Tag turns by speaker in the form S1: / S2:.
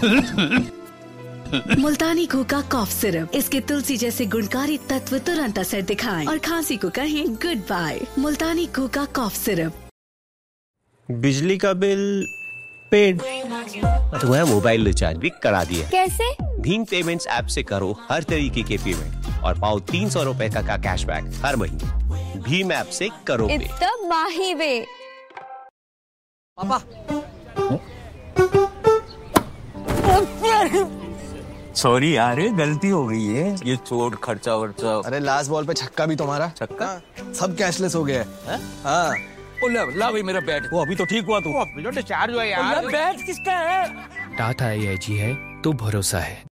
S1: मुल्तानी घोका cough syrup, इसके तुलसी जैसे गुणकारी तत्व तुरंत असर दिखाएं और खांसी को कहें गुड बाय। मुल्तानी घोका कॉफ सिरप।
S2: बिजली का बिल पेड, तुम्हारा मोबाइल रिचार्ज भी करा दिया।
S3: कैसे?
S2: भीम पेमेंट्स ऐप से करो हर तरीके के पेमेंट और पाओ 300 रुपए का कैशबैक हर महीने। भीम ऐप से करो पे।
S3: इतना माही वे।
S4: पापा
S5: सॉरी यार, गलती हो गई है। ये चोट खर्चा वर्चा।
S4: अरे लास्ट बॉल पे छक्का भी तुम्हारा।
S5: छक्का?
S4: सब कैशलेस हो गया है। हाँ।
S5: ला भाई मेरा बैट। वो अभी तो ठीक हुआ तू।
S6: डिस्चार्ज हुआ यार।
S5: बैट किसका है?
S7: टाटा AIG है तो भरोसा है।